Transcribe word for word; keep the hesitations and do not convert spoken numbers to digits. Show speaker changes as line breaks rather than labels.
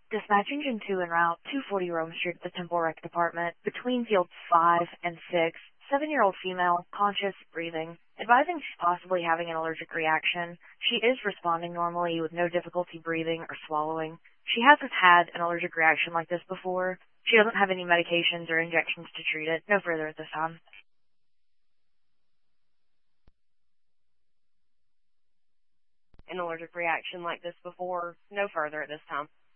Dispatch Engine two en route, two forty Rome Street at the Temple Rec Department, between fields five and six, seven-year-old female, conscious, breathing. Advising she's possibly having an allergic reaction. She is responding normally with no difficulty breathing or swallowing. She hasn't had an allergic reaction like this before. She doesn't have any medications or injections to treat it. No further at this time.
An allergic reaction like this before. No further at this time.